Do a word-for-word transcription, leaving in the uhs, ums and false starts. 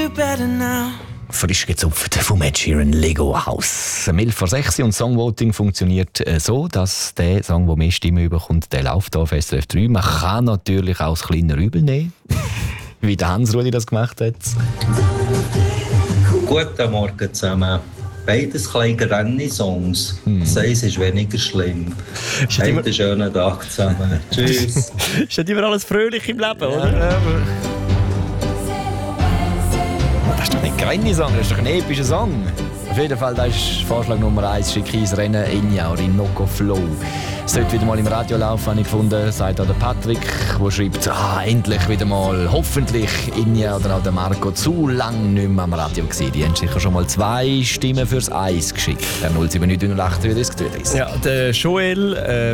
better now. Frisch gezupft vom Ed Sheeran, Lego House. Um elf vor sechs und Songvoting funktioniert äh, so, dass der Song, der mehr Stimmen bekommt, der läuft hier auf S R F drei. Man kann natürlich auch das kleine Übel nehmen, wie der Hans-Rudi das gemacht hat. Guten Morgen zusammen. Beides kleine Renny-Songs. Hm. Das eins ist weniger schlimm. Habt einen schönen Tag zusammen. Tschüss. Ist nicht immer alles fröhlich im Leben, oder? Ja, aber das ist doch nicht ein Renny-Song, das ist doch ein epischer Song. Auf jeden Fall, das ist Vorschlag Nummer eins, schicke ich ins Rennen, Enya oder Inoko Flow. Es sollte wieder mal im Radio laufen, habe ich gefunden, sagt auch der Patrick, der schreibt, ah, endlich wieder mal, hoffentlich Enya oder auch der Marco, zu lang nicht mehr am Radio gewesen. Die haben sicher schon mal zwei Stimmen fürs Eis geschickt. Der null sieben neun null acht, wie das getötet ist. Ja, der Joel, äh,